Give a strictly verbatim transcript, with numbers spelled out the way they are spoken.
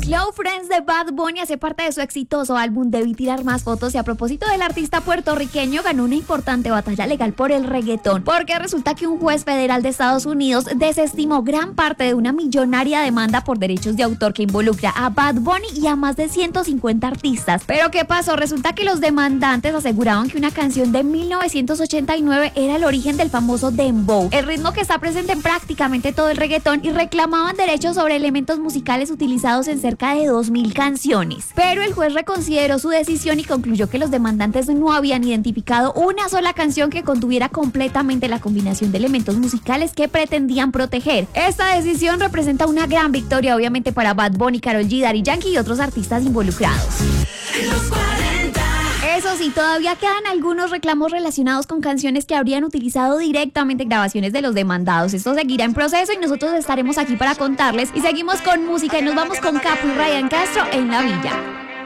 Close Friends de Bad Bunny hace parte de su exitoso álbum Debí Tirar Más Fotos, y a propósito del artista puertorriqueño, ganó una importante batalla legal por el reggaetón, porque resulta que un juez federal de Estados Unidos desestimó gran parte de una millonaria demanda por derechos de autor que involucra a Bad Bunny y a más de ciento cincuenta artistas. Pero ¿qué pasó? Resulta que los demandantes aseguraban que una canción de mil novecientos ochenta y nueve era el origen del famoso dembow, el ritmo que está presente en prácticamente todo el reggaetón, y reclamaban derechos sobre elementos musicales utilizados en cerca de dos mil canciones. Pero el juez reconsideró su decisión y concluyó que los demandantes no habían identificado una sola canción que contuviera completamente la combinación de elementos musicales que pretendían proteger. Esta decisión representa una gran victoria, obviamente, para Bad Bunny, Karol G, Daddy Yankee y otros artistas involucrados. Eso sí, todavía quedan algunos reclamos relacionados con canciones que habrían utilizado directamente grabaciones de los demandados. Esto seguirá en proceso y nosotros estaremos aquí para contarles. Y seguimos con música y nos vamos con Capo y Ryan Castro en La Villa.